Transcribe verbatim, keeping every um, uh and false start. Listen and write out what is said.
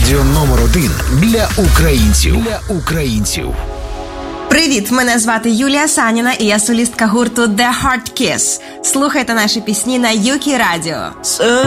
Радіо номер один для українців. Для українців. Привіт, мене звати Юлія Саніна і я солістка гурту The Hard Kiss. Слухайте наші пісні на Юкі Радіо.